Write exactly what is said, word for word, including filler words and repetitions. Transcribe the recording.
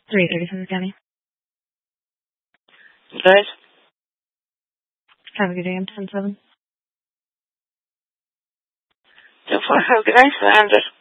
three thirty-seven County. Good. Have a good day. I'm ten seven. Have a good night, Sandra.